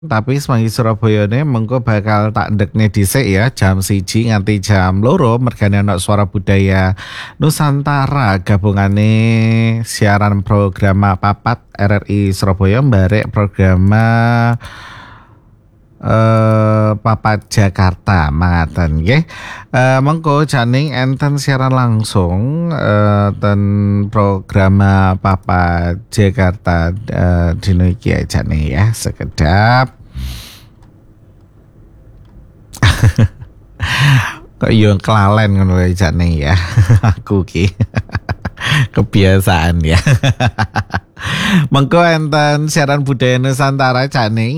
Tapi semangi Surabayane mengko bakal tak ndekne dhisik ya jam 1 nganti jam 2 mergane ana suara budaya Nusantara gabungane siaran program papat RRI Surabaya mbarek program Papat Jakarta mangaten nggih. Mengko janing enten siaran langsung ten program Papat Jakarta dino iki jane ya sekedap. Kok yo kelalen ngono jane ya. Aku ki. Kebiasaan ya. Mengko enten siaran budaya Nusantara jane